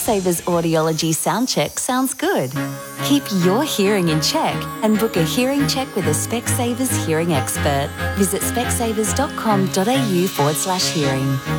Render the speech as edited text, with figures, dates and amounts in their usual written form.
Specsavers Audiology sound check sounds good. Keep your hearing in check and book a hearing check with a Specsavers hearing expert. Visit specsavers.com.au/hearing.